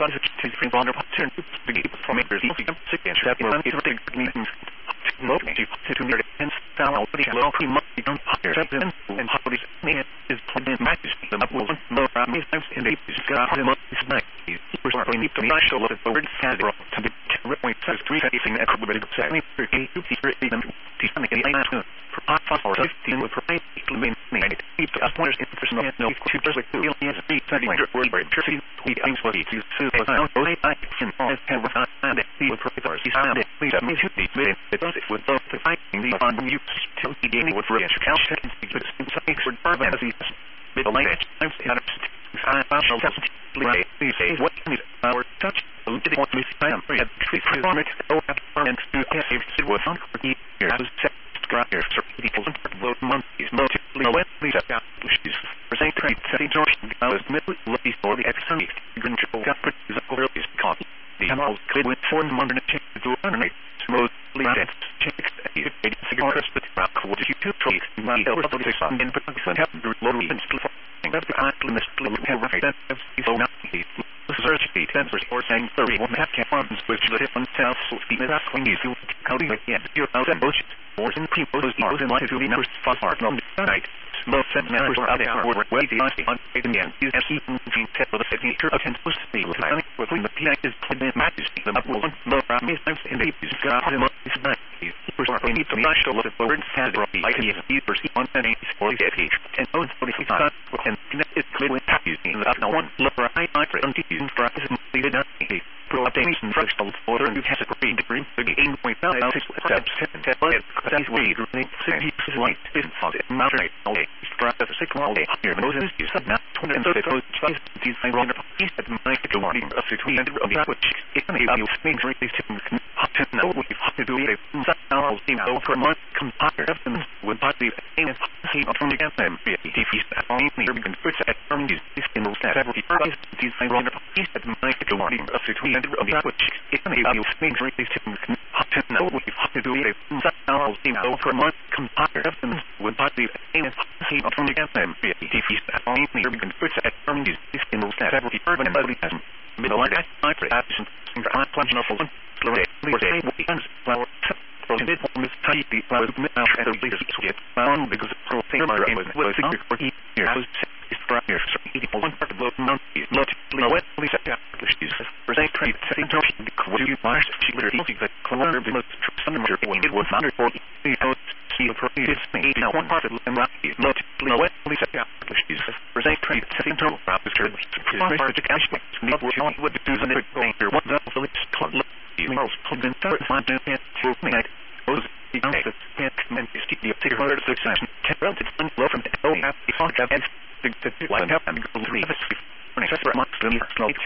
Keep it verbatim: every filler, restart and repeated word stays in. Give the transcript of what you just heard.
Sons of Different Honor Pattern to give from makers easy sick and shabby and everything meetings. Motive to near and style of the low pre must become higher and how this man is put in majesty. The map will no ramis in the got him up his neck. He was need to be show of the word Sandro to the point says three facing a couple of seventy three to see them to some again for half or fifteen with right to mean made keep the pointers in personal no two just like two aliens three thirty word by Jersey we things what he to sue was now only I can always have and see with professors he found it please me to be made it does it with both the fighting the on you to be dealing with rich count and secret inside for urban as he middle language times and I found right these days what is our touch didn't want to miss time at three from it oh and to have it was on for years as here for people and load monkeys multiply when these are issues for say trade setting George was middle lucky for the excellent green triple got pretty over is caught the animals could win four hundred and check to underneath mostly that's checks eight cigars but rock what did you two trade my elbow to sun in Pakistan have the low and split that's the island is split have right that's so not the search feet sensors or saying thirty-one half farms which the different south speed is when you feel how do you get your house and bush or in people those are in line to the numbers far far from the night most set members are out there were way the icy on the end is as he can tell the city to attend to speed with planning between the P I is played in majesty the up will no ramis in the is got him up his night first are need to match the little bird had the idea of either see on any for the page and oh for the six and it's clear with happy in that no one look for high high until you for is completed not a pro-updation fractional order and you have a great degree to the eight point nine steps and that that is way to think city is light is fun and not right okay strap as a sick all day here Moses you said not twenty and thirty those twice these I wrong he said my to warning of the three hundred of the which if any of you things really to to know what you have to do it now seem go for a month compare evidence with body and see not from against them be defeat at all near begin puts at from these in those several these I wrong he said my to warning of the three hundred of the which if any of you things really to know what you have to do it now seem go for a month compare evidence with body and see not from against them be defeat at all near begin puts at from these in those several urban and body has middle line I for action in the plunge of one slow day we say we can flower from this form is tight the flowers now and the leaders get found because of pro thing my aim was was figure for here I was is right here so eating one part of the monkey not wet please at the she's for say trade setting to the would you march she literally thinks that clover the most summer when it was under forty you know see the previous made now one part of the monkey not wet please at the she's for say trade setting to rapture for the cash not what do the thing here what the police the most common third find to night those the answers can't commence the particular succession can relative flow from the O have the thought of the the one have and go three of us when I said much to me